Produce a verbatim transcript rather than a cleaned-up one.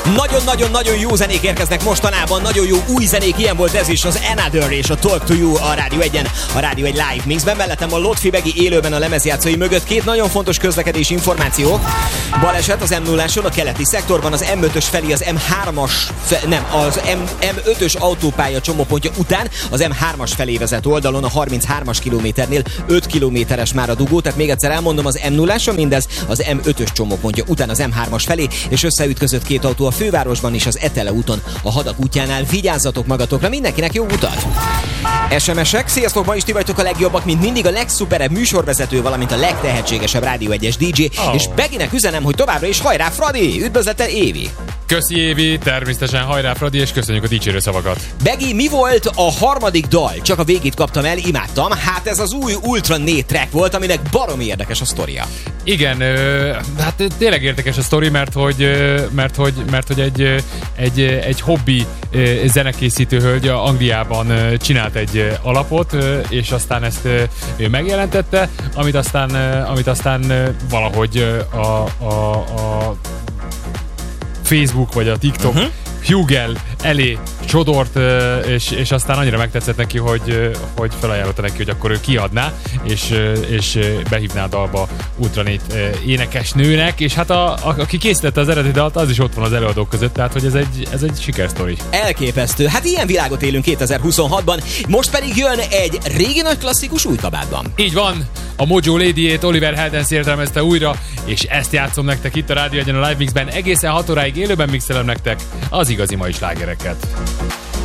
Nagyon-nagyon-nagyon jó zenék érkeznek mostanában, nagyon jó új zenék, ilyen volt ez is, az Another és a Talk to You a Rádió egyen, a Rádió egy Live Mixben. Mellettem a Lotfi Begi élőben a lemezjátszói mögött. Két nagyon fontos közlekedés információ. Baleset az em nulláson a keleti szektorban, az em ötös felé az em hármas, nem, az em ötös autópálya csomópontja után az em hármas felé vezet oldalon a harminchármas kilométernél öt kilométeres már a dugó, tehát még egyszer elmondom, az em nulláson mindez az em ötös csomópontja után az em hármas felé, és összeütközött két autó a fővárosban is az Etele úton a Hadak útjánál. Vigyázzatok magatokra, mindenkinek jó utat! es em es-ek, sziasztok, ma is ti vagytok a legjobbak, mint mindig, a legszuperebb műsorvezető, valamint a legtehetségesebb Rádió egyes dé dzsé, oh. És Beginek üzenem, hogy továbbra is hajrá, Fradi! Üdvözlettel, Évi! Köszi, Évi, természetesen hajrá, Fradi, és köszönjük a dicsérő szavakat. Begi, mi volt a harmadik dal? Csak a végét kaptam el, imádtam. Hát ez az új Ultra Né track volt, aminek baromi érdekes a sztoria. Igen, hát tényleg érdekes a sztori, mert hogy, mert hogy, mert hogy egy, egy, egy hobbi zenekészítő hölgy Angliában csinált egy alapot, és aztán ezt ő megjelentette, amit aztán, amit aztán valahogy a, a, a Facebook vagy a TikTok uh-huh. Hugel elé csodort, és, és aztán annyira megtetszett neki, hogy, hogy felajánlotta neki, hogy akkor ő kiadná, és, és behívná a dalba Ultra Né énekesnőnek, és hát a, a, aki készítette az eredeti dalt, az is ott van az előadók között, tehát hogy ez egy, ez egy sikersztori. Elképesztő. Hát ilyen világot élünk kétezer-huszonhatban, most pedig jön egy régi nagy klasszikus új kabátban. Így van, a Mojo Ladyét Oliver Heldens értelmezte újra, és ezt játszom nektek itt a Rádió egyen a Live Mixben, egészen hat óráig élőben mixelem nektek az igazi mai slágereket.